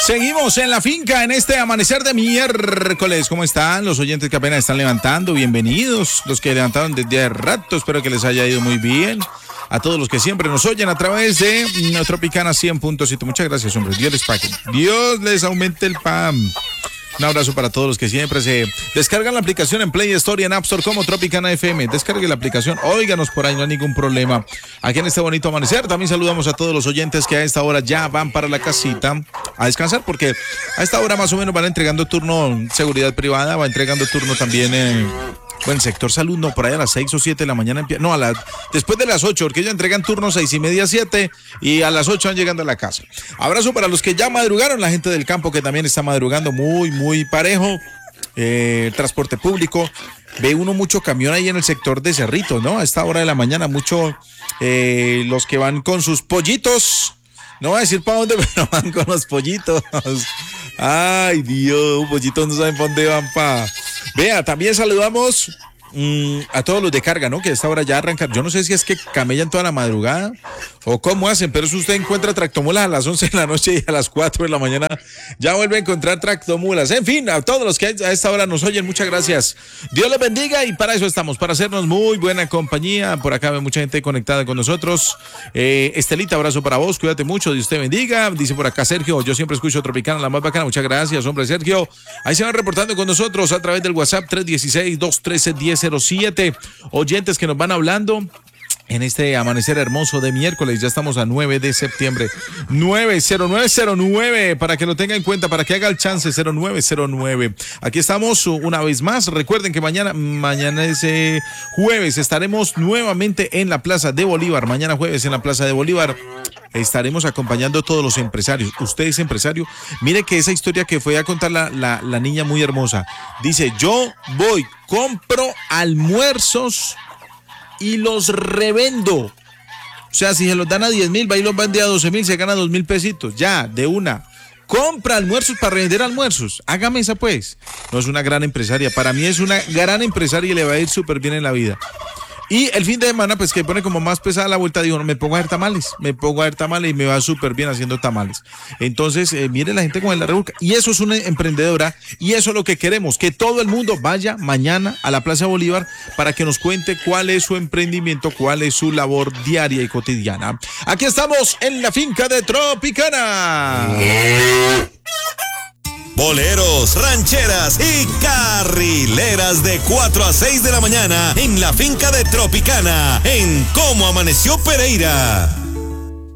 Seguimos en la finca en este amanecer de miércoles. ¿Cómo están los oyentes que apenas están levantando? Bienvenidos. Los que levantaron desde hace rato, espero que les haya ido muy bien. A todos los que siempre nos oyen a través de Tropicana 100.7. Muchas gracias, hombre. Dios les pague. Dios les aumente el pan. Un abrazo para todos los que siempre se descargan la aplicación en Play Store y en App Store como Tropicana FM. Descargue la aplicación, óiganos por ahí, no hay ningún problema. Aquí en este bonito amanecer también saludamos a todos los oyentes que a esta hora ya van para la casita a descansar, porque a esta hora más o menos van entregando turno seguridad privada, va entregando turno también bueno, sector salud, no, por ahí a las 6 o 7 de la mañana no, después de las 8, porque ellos entregan turnos 6:30, 7 y a las 8 van llegando a la casa. Abrazo para los que ya madrugaron, la gente del campo que también está madrugando muy parejo. Transporte público, ve uno mucho camión ahí en el sector de Cerrito, ¿no? A esta hora de la mañana, mucho los que van con sus pollitos. No voy a decir para dónde, pero van con los pollitos. Ay, Dios, pollitos no saben para dónde van, pa. Vea, también saludamos a todos los de carga, ¿no? Que a esta hora ya arrancan. Yo no sé si es que camellan toda la madrugada o cómo hacen, pero si usted encuentra tractomulas a las 11 de la noche y a las 4 de la mañana ya vuelve a encontrar tractomulas. En fin, a todos los que a esta hora nos oyen, muchas gracias. Dios les bendiga y para eso estamos, para hacernos muy buena compañía. Por acá ve mucha gente conectada con nosotros. Estelita, abrazo para vos, cuídate mucho, Dios te bendiga. Dice por acá Sergio, yo siempre escucho Tropicana, la más bacana. Muchas gracias, hombre, Sergio. Ahí se van reportando con nosotros a través del WhatsApp 316-213-1007. Oyentes que nos van hablando en este amanecer hermoso de miércoles. Ya estamos a 9 de septiembre. 90909 para que lo tenga en cuenta, para que haga el chance. 0909. Aquí estamos una vez más. Recuerden que mañana es jueves. Estaremos nuevamente en la Plaza de Bolívar. Mañana jueves en la Plaza de Bolívar. Estaremos acompañando a todos los empresarios. Usted es empresario. Mire que esa historia que fue a contar la niña muy hermosa. Dice, yo voy, compro almuerzos y los revendo. O sea, si se los dan a 10,000, va y los vende a 12,000, se gana 2,000 pesitos. Ya, de una. Compra almuerzos para revender almuerzos. Hágame esa, pues. No es una gran empresaria. Para mí es una gran empresaria y le va a ir súper bien en la vida. Y el fin de semana, pues que pone como más pesada la vuelta, digo, me pongo a hacer tamales y me va súper bien haciendo tamales. Entonces, mire la gente con la revolca. Y eso es una emprendedora y eso es lo que queremos, que todo el mundo vaya mañana a la Plaza Bolívar para que nos cuente cuál es su emprendimiento, cuál es su labor diaria y cotidiana. Aquí estamos en la finca de Tropicana. Boleros, rancheras y carrileras de 4 a 6 de la mañana en la finca de Tropicana, en Cómo Amaneció Pereira.